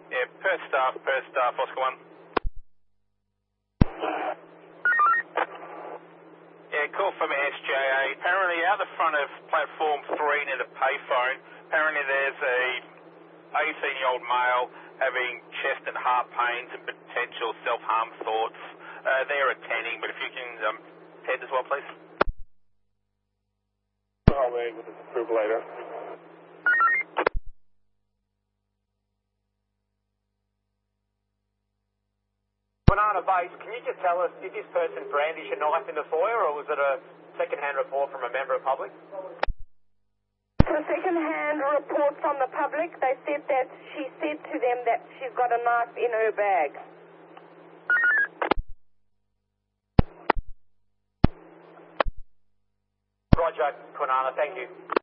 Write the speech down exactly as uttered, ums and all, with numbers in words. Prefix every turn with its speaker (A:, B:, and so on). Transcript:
A: Yeah, Perth staff, Perth staff, Oscar one. Yeah, call from S J A. Apparently out the front of platform three near the payphone, apparently there's a eighteen-year-old male having chest and heart pains and potential self-harm thoughts. Uh, they're attending, but if you can um, attend as well, please.
B: I'll make with this approval later.
C: Banana Base, can you just tell us, did this person brandish a knife in the foyer, or was it a second-hand report from a member of public?
D: It's a second-hand report from the public. They said that she said to them that she's got a knife in her bag.
C: Roger, Quinana, thank you.